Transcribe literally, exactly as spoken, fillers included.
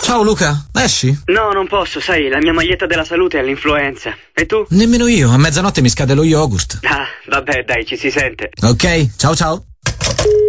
Ciao Luca, esci? No, non posso, sai, la mia maglietta della salute è all'influenza. E tu? Nemmeno io, a mezzanotte mi scade lo yogurt. Ah, vabbè, dai, ci si sente. Ok, ciao ciao.